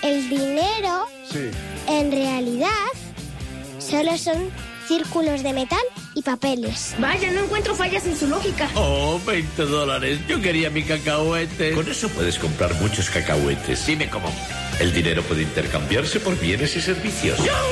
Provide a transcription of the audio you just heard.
el dinero, Sí. en realidad, solo son círculos de metal y papeles. Vaya, no encuentro fallas en su lógica. Oh, $20. Yo quería mi cacahuete. Con eso puedes comprar muchos cacahuetes. Dime cómo. El dinero puede intercambiarse por bienes y servicios.